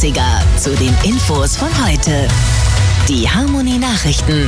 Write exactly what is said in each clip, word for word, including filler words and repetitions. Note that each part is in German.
achtziger zu den Infos von heute. Die Harmony Nachrichten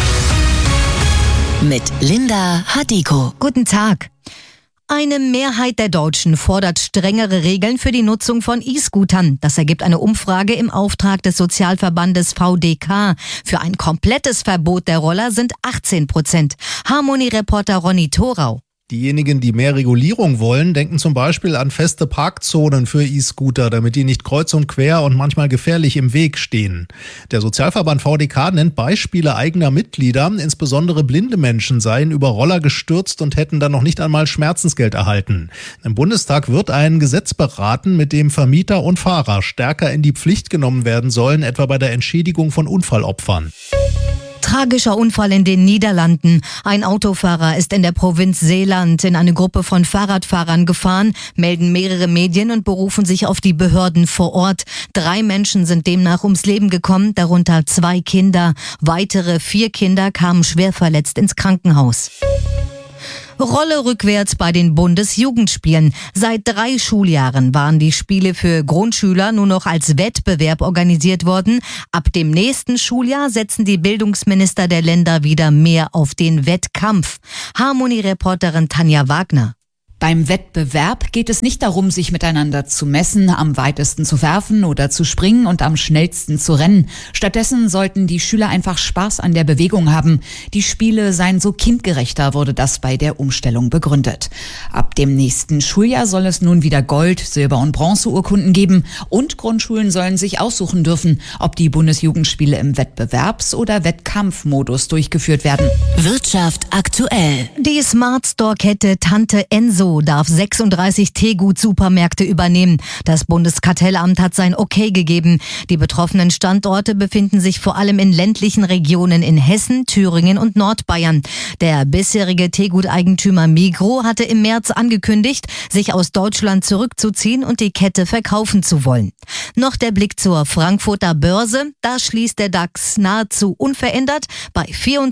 mit Linda Hadiko. Guten Tag. Eine Mehrheit der Deutschen fordert strengere Regeln für die Nutzung von E-Scootern. Das ergibt eine Umfrage im Auftrag des Sozialverbandes V D K. Für ein komplettes Verbot der Roller sind achtzehn Prozent. Harmony-Reporter Ronny Thorau. Diejenigen, die mehr Regulierung wollen, denken zum Beispiel an feste Parkzonen für E-Scooter, damit die nicht kreuz und quer und manchmal gefährlich im Weg stehen. Der Sozialverband V D K nennt Beispiele eigener Mitglieder. Insbesondere blinde Menschen seien über Roller gestürzt und hätten dann noch nicht einmal Schmerzensgeld erhalten. Im Bundestag wird ein Gesetz beraten, mit dem Vermieter und Fahrer stärker in die Pflicht genommen werden sollen, etwa bei der Entschädigung von Unfallopfern. Tragischer Unfall in den Niederlanden. Ein Autofahrer ist in der Provinz Zeeland in eine Gruppe von Fahrradfahrern gefahren, melden mehrere Medien und berufen sich auf die Behörden vor Ort. Drei Menschen sind demnach ums Leben gekommen, darunter zwei Kinder. Weitere vier Kinder kamen schwer verletzt ins Krankenhaus. Rolle rückwärts bei den Bundesjugendspielen. Seit drei Schuljahren waren die Spiele für Grundschüler nur noch als Wettbewerb organisiert worden. Ab dem nächsten Schuljahr setzen die Bildungsminister der Länder wieder mehr auf den Wettkampf. Harmony-Reporterin Tanja Wagner. Beim Wettbewerb geht es nicht darum, sich miteinander zu messen, am weitesten zu werfen oder zu springen und am schnellsten zu rennen. Stattdessen sollten die Schüler einfach Spaß an der Bewegung haben. Die Spiele seien so kindgerechter, wurde das bei der Umstellung begründet. Ab dem nächsten Schuljahr soll es nun wieder Gold-, Silber- und Bronzeurkunden geben. Und Grundschulen sollen sich aussuchen dürfen, ob die Bundesjugendspiele im Wettbewerbs- oder Wettkampfmodus durchgeführt werden. Wirtschaft aktuell. Die Smart Store-Kette Tante Enso darf sechsunddreißig Teegut-Supermärkte übernehmen. Das Bundeskartellamt hat sein Okay gegeben. Die betroffenen Standorte befinden sich vor allem in ländlichen Regionen in Hessen, Thüringen und Nordbayern. Der bisherige Teegut-Eigentümer Migros hatte im März angekündigt, sich aus Deutschland zurückzuziehen und die Kette verkaufen zu wollen. Noch der Blick zur Frankfurter Börse. Da schließt der DAX nahezu unverändert bei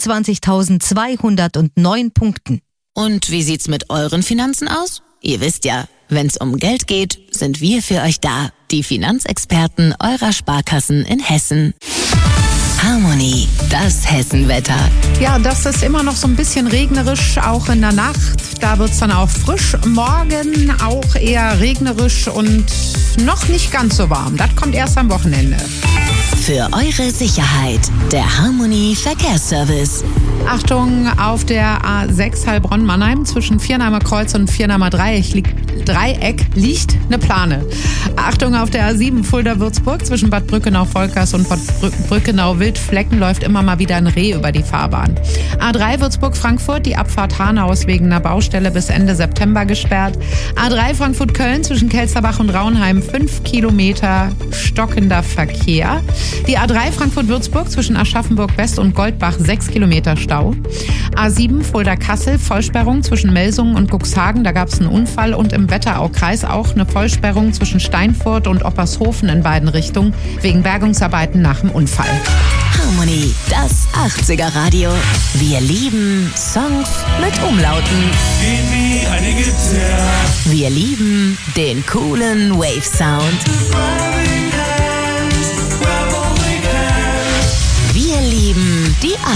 vierundzwanzigtausendzweihundertneun Punkten. Und wie sieht's mit euren Finanzen aus? Ihr wisst ja, wenn's um Geld geht, sind wir für euch da. Die Finanzexperten eurer Sparkassen in Hessen. Harmony, das Hessenwetter. Ja, das ist immer noch so ein bisschen regnerisch, auch in der Nacht. Da wird's dann auch frisch. Morgen auch eher regnerisch und noch nicht ganz so warm. Das kommt erst am Wochenende. Für eure Sicherheit, der Harmony Verkehrsservice. Achtung, auf der A sechs Heilbronn-Mannheim zwischen Viernheimer Kreuz und Viernheimer Dreieck liegt, Dreieck liegt eine Plane. Achtung, auf der A sieben Fulda-Würzburg zwischen Bad Brückenau-Volkers und Bad Brückenau-Wildflecken läuft immer mal wieder ein Reh über die Fahrbahn. A drei Würzburg-Frankfurt, die Abfahrt Hanau ist wegen einer Baustelle bis Ende September gesperrt. A drei Frankfurt-Köln zwischen Kelsterbach und Raunheim fünf Kilometer stockender Verkehr. Die A drei Frankfurt-Würzburg zwischen Aschaffenburg West und Goldbach sechs Kilometer Stau. A sieben Fulda-Kassel, Vollsperrung zwischen Melsungen und Cuxhagen, da gab es einen Unfall. Und im Wetteraukreis auch eine Vollsperrung zwischen Steinfurt und Oppershofen in beiden Richtungen wegen Bergungsarbeiten nach dem Unfall. Harmony, das achtziger Radio. Wir lieben Songs mit Umlauten. Wie eine Gitarre. Wir lieben den coolen Wave-Sound. Wir lieben die